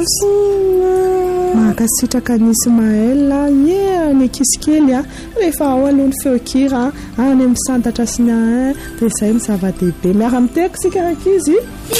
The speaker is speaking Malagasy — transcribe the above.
Mahakasitraka ny Ismaël ny kisikely rehefa ao alohan'ny feokira any amin'ny santatra sy ny dia izay ny zava-dehibe miara miteko sika ankizy